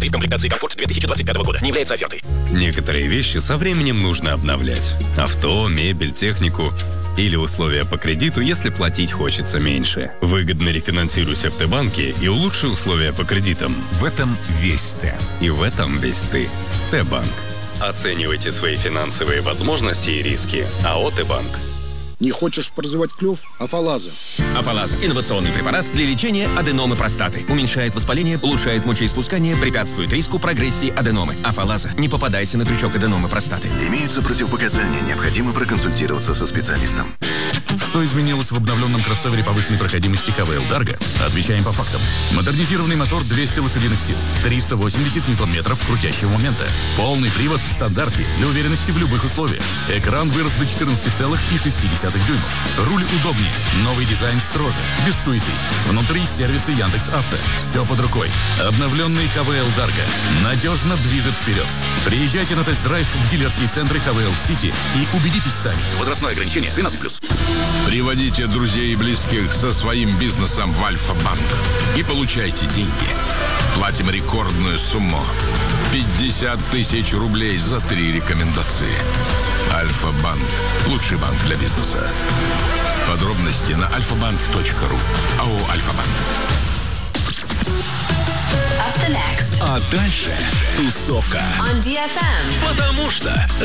X3 в комплектации «Комфорт» 2025 года. Не является офертой. Некоторые вещи со временем нужно обновлять. Авто, мебель, технику. Или условия по кредиту, если платить хочется меньше. Выгодно рефинансируйся в Т-банке и улучши условия по кредитам. В этом весь Т. И в этом весь ты. Т-банк. Оценивайте свои финансовые возможности и риски. АО «Т-банк». Не хочешь прозывать клюв? Афалаза. Афалаза – инновационный препарат для лечения аденомы простаты. Уменьшает воспаление, улучшает мочеиспускание, препятствует риску прогрессии аденомы. Афалаза. Не попадайся на крючок аденомы простаты. Имеются противопоказания. Необходимо проконсультироваться со специалистом. Что изменилось в обновленном кроссовере повышенной проходимости ХВЛ Дарго? Отвечаем по фактам. Модернизированный мотор 200 лошадиных сил, 380 ньютон-метров крутящего момента. Полный привод в стандарте для уверенности в любых условиях. Экран вырос до 14,6 дюймов. Руль удобнее. Новый дизайн строже. Без суеты. Внутри сервисы Яндекс.Авто. Все под рукой. Обновленный ХВЛ Дарго надежно движет вперед. Приезжайте на тест-драйв в дилерские центры ХВЛ Сити и убедитесь сами. Возрастное ограничение 13+. Приводите друзей и близких со своим бизнесом в Альфа-банк и получайте деньги. Платим рекордную сумму. 50 тысяч рублей за 3 рекомендации. Альфа-банк. Лучший банк для бизнеса. Подробности на alfabank.ru. АО «Альфа-банк». Up the next. А дальше тусовка. On DFM. Потому что